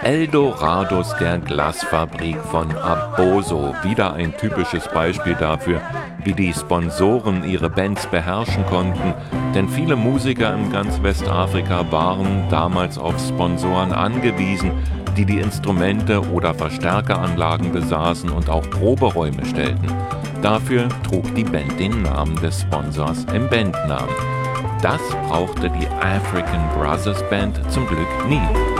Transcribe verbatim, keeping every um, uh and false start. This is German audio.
Eldorados der Glasfabrik von Aboso. Wieder ein typisches Beispiel dafür, wie die Sponsoren ihre Bands beherrschen konnten, denn viele Musiker in ganz Westafrika waren damals auf Sponsoren angewiesen, die die Instrumente oder Verstärkeranlagen besaßen und auch Proberäume stellten. Dafür trug die Band den Namen des Sponsors im Bandnamen. Das brauchte die African Brothers Band zum Glück nie.